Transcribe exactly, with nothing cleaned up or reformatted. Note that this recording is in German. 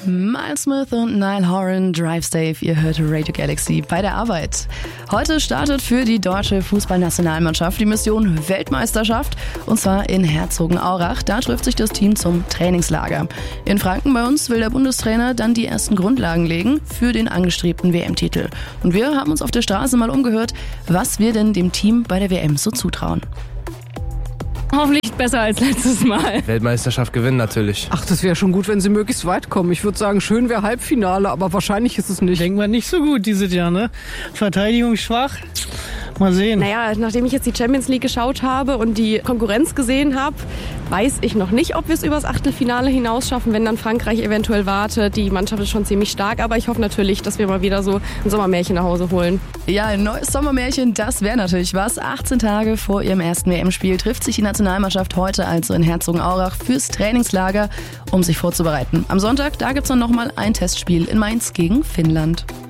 Miles Smith und Niall Horan, Drive Safe, ihr hört Radio Galaxy bei der Arbeit. Heute startet für die deutsche Fußballnationalmannschaft die Mission Weltmeisterschaft und zwar in Herzogenaurach. Da trifft sich das Team zum Trainingslager. In Franken bei uns will der Bundestrainer dann die ersten Grundlagen legen für den angestrebten W M-Titel. Und wir haben uns auf der Straße mal umgehört, was wir denn dem Team bei der W M so zutrauen. Hoffentlich besser als letztes Mal. Weltmeisterschaft gewinnen natürlich. Ach, das wäre schon gut, wenn sie möglichst weit kommen. Ich würde sagen, schön wäre Halbfinale, aber wahrscheinlich ist es nicht. Denken wir nicht so gut dieses Jahr, ne? Verteidigung schwach. Mal sehen. Naja, nachdem ich jetzt die Champions League geschaut habe und die Konkurrenz gesehen habe, weiß ich noch nicht, ob wir es übers Achtelfinale hinaus schaffen, wenn dann Frankreich eventuell wartet. Die Mannschaft ist schon ziemlich stark, aber ich hoffe natürlich, dass wir mal wieder so ein Sommermärchen nach Hause holen. Ja, ein neues Sommermärchen, das wäre natürlich was. achtzehn Tage vor ihrem ersten W M-Spiel trifft sich die Nationalmannschaft heute also in Herzogenaurach fürs Trainingslager, um sich vorzubereiten. Am Sonntag, da gibt es dann nochmal ein Testspiel in Mainz gegen Finnland.